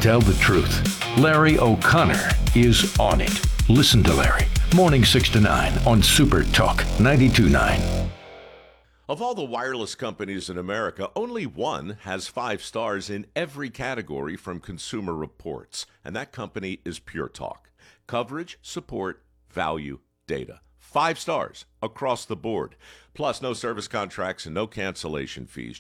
tell the truth. Larry O'Connor is on it. Listen to Larry. Morning 6 to 9 on Super Talk 92.9. Of all the wireless companies in America, only one has 5 stars in every category from Consumer Reports, and that company is Pure Talk. Coverage, support, value, data. 5 stars across the board. Plus, no service contracts and no cancellation fees.